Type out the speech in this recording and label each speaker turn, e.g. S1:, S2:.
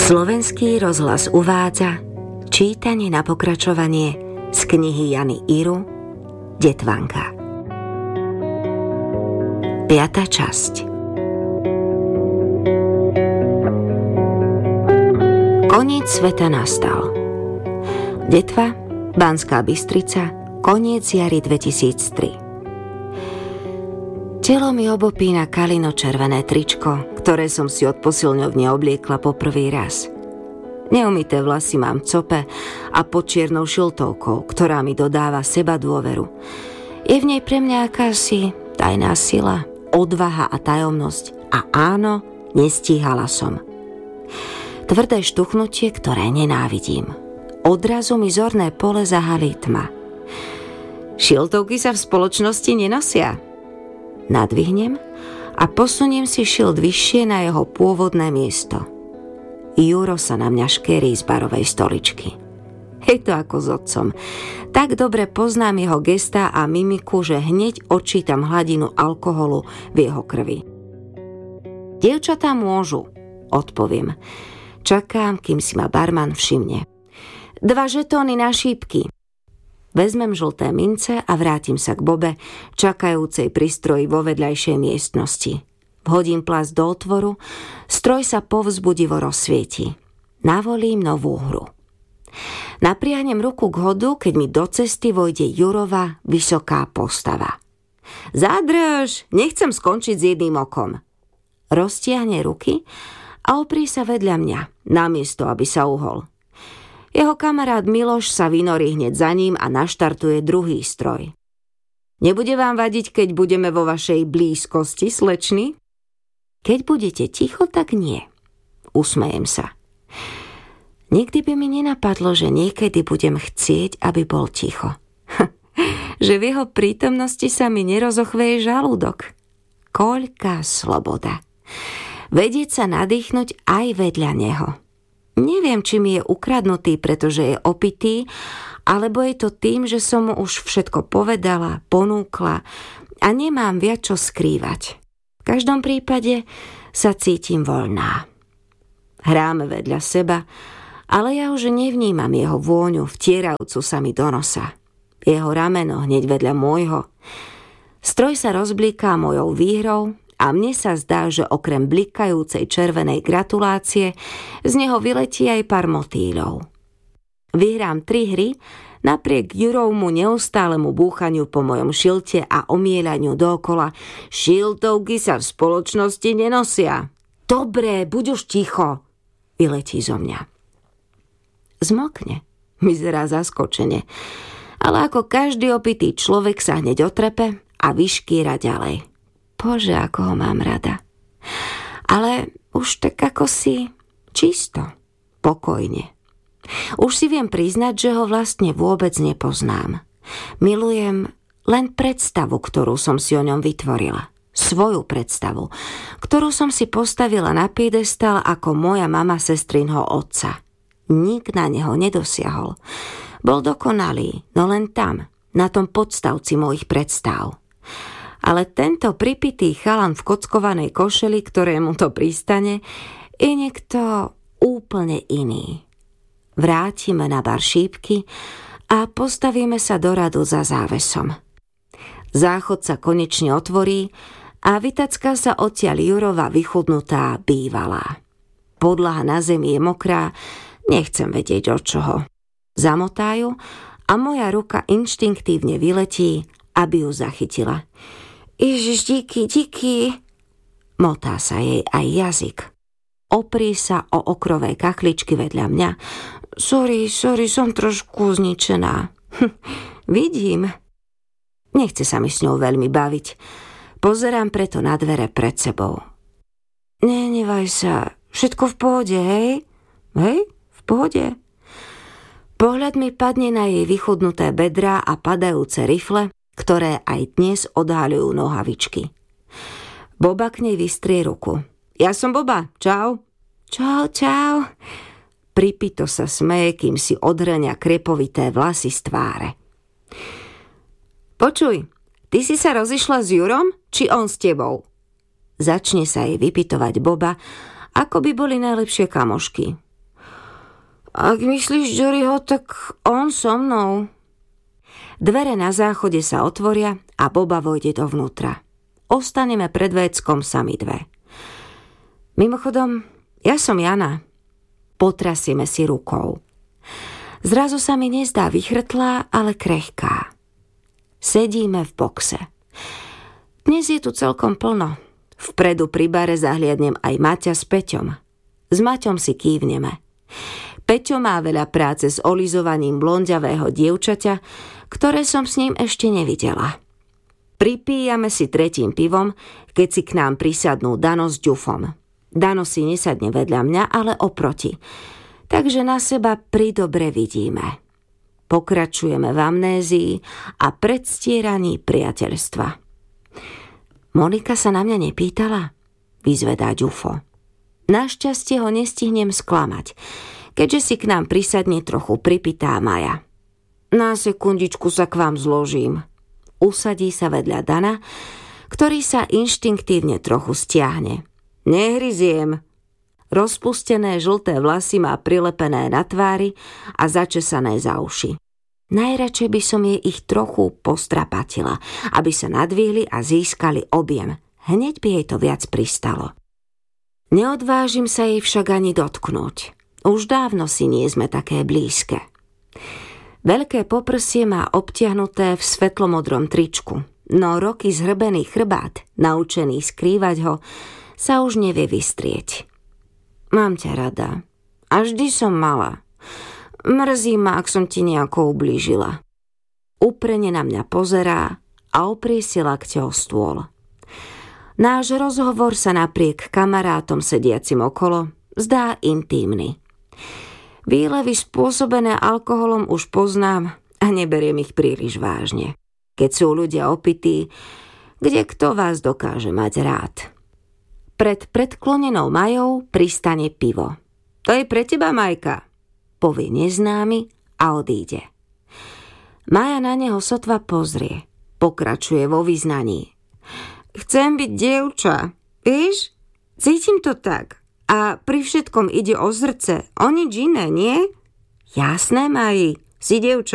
S1: Slovenský rozhlas uvádza čítanie na pokračovanie z knihy Jany Iru Detvanka. 5. časť. Koniec sveta nastal. Detva, Banská Bystrica, koniec jary 2003. Telo mi obopína kalino-červené tričko, ktoré som si od posilňovne obliekla po prvý raz. Neumyté vlasy mám v cope a pod čiernou šiltovkou, ktorá mi dodáva seba dôveru. Je v nej pre mňa akási tajná sila, odvaha a tajomnosť. A áno, nestíhala som. Tvrdé štuchnutie, ktoré nenávidím. Odrazu mi zorné pole zahalí tma. Šiltovky sa v spoločnosti nenosia. Nadvihnem a posuniem si šilt vyššie na jeho pôvodné miesto. Juro sa na mňa škerí z barovej stoličky. Je to ako s otcom. Tak dobre poznám jeho gestá a mimiku, že hneď odčítam hladinu alkoholu v jeho krvi. Dievčatá môžu, odpoviem. Čakám, kým si ma barman všimne. 2 žetóny na šípky. Vezmem žlté mince a vrátim sa k Bobe, čakajúcej pri stroji vo vedľajšej miestnosti. Vhodím plast do otvoru, stroj sa povzbudivo rozsvieti. Navolím novú hru. Napriahnem ruku k hodu, keď mi do cesty vojde Jurova vysoká postava. Zadrž, nechcem skončiť s jedným okom. Roztiahne ruky a oprie sa vedľa mňa, namiesto aby sa uhol. Jeho kamarát Miloš sa vynorí hneď za ním a naštartuje druhý stroj. Nebude vám vadiť, keď budeme vo vašej blízkosti, slečny? Keď budete ticho, tak nie. Usmejem sa. Nikdy by mi nenapadlo, že niekedy budem chcieť, aby bol ticho. Že v jeho prítomnosti sa mi nerozochveje žalúdok. Koľká sloboda. Vedieť sa nadýchnuť aj vedľa neho. Neviem, či mi je ukradnutý, pretože je opitý, alebo je to tým, že som mu už všetko povedala, ponúkla a nemám viac čo skrývať. V každom prípade sa cítim voľná. Hráme vedľa seba, ale ja už nevnímam jeho vôňu vtierajúcu sa mi do nosa. Jeho rameno hneď vedľa môjho. Stroj sa rozbliká mojou výhrou a mne sa zdá, že okrem blikajúcej červenej gratulácie z neho vyletí aj pár motýľov. Vyhrám 3 hry napriek Jurovmu neustálemu búchaniu po mojom šilte a omielaniu dookola. Šiltovky sa v spoločnosti nenosia. Dobre, buď už ticho, vyletí zo mňa. Zmokne, vyzerá zaskočene, ale ako každý opitý človek sa hneď otrepe a vyškýra ďalej. Bože, ako ho mám rada. Ale už tak ako si čisto, pokojne. Už si viem priznať, že ho vlastne vôbec nepoznám. Milujem len predstavu, ktorú som si o ňom vytvorila. Svoju predstavu, ktorú som si postavila na piedestal ako moja mama sestrinho otca. Nik na neho nedosiahol. Bol dokonalý, no len tam, na tom podstavci mojich predstav. Ale tento pripitý chalan v kockovanej košeli, ktorému to pristane, je niekto úplne iný. Vrátime na bar šípky a postavíme sa do radu za závesom. Záchod sa konečne otvorí a vytacká sa odtiaľ Jurova vychudnutá bývalá. Podlaha na zemi je mokrá, nechcem vedieť od čoho. Zamotajú a moja ruka inštinktívne vyletí, aby ju zachytila. Ježiš, díky. Motá sa jej aj jazyk. Oprí sa o okrové kachličky vedľa mňa. Sorry, som trošku zničená. Vidím. Nechce sa mi s ňou veľmi baviť. Pozerám preto na dvere pred sebou. Nenevaj sa, všetko v pohode, hej? Hej, v pohode. Pohľad mi padne na jej vychudnuté bedrá a padajúce rifle, ktoré aj dnes odhaľujú nohavičky. Boba k nej vystrie ruku. Ja som Boba, čau. Čau. Pripito sa smeje, kým si odhrňa krepovité vlasy z tváre. Počuj, ty si sa rozišla s Jurom, či on s tebou? Začne sa jej vypitovať Boba, ako by boli najlepšie kamošky. Ak myslíš Joryho, tak on so mnou. Dvere na záchode sa otvoria a Boba vojde dovnútra. Ostaneme pred véckom sami dve. Mimochodom, ja som Jana. Potrasieme si rukou. Zrazu sa mi nezdá vychrtlá, ale krehká. Sedíme v boxe. Dnes je tu celkom plno. Vpredu pri bare zahliadnem aj Maťa s Peťom. S Maťom si kývneme. Peťo má veľa práce s olizovaním blondiavého dievčaťa, ktoré som s ním ešte nevidela. Pripíjame si 3. pivom, keď si k nám prisadnú Dano s Ďufom. Dano si nesadne vedľa mňa, ale oproti. Takže na seba pridobre vidíme. Pokračujeme v amnézii a predstieraní priateľstva. Monika sa na mňa nepýtala? Vyzvedá Ďufo. Našťastie ho nestihnem sklamať, keďže si k nám prisadne trochu pripitá Maja. Na sekundičku sa k vám zložím. Usadí sa vedľa Dana, ktorý sa inštinktívne trochu stiahne. Nehryziem. Rozpustené žlté vlasy má prilepené na tvári a začesané za uši. Najradšej by som jej ich trochu postrapatila, aby sa nadvihli a získali objem. Hneď by jej to viac pristalo. Neodvážim sa jej však ani dotknúť. Už dávno si nie sme také blízke. Veľké poprsie má obtiahnuté v svetlomodrom tričku, no roky zhrbený chrbát, naučený skrývať ho, sa už nevie vystrieť. Mám ťa rada. A vždy som mala. Mrzí ma, ak som ti nejako ublížila. Uprene na mňa pozerá a oprie si lakťou stôl. Náš rozhovor sa napriek kamarátom sediacim okolo zdá intímny. Výlevy spôsobené alkoholom už poznám a neberiem ich príliš vážne. Keď sú ľudia opití, kde kto vás dokáže mať rád? Pred predklonenou Majou pristane pivo. To je pre teba, Majka, povie neznámy a odíde. Maja na neho sotva pozrie. Pokračuje vo vyznaní. Chcem byť dievča, vieš? Cítim to tak. A pri všetkom ide o srdce, o nič iné, nie? Jasné, Maji, si dievča.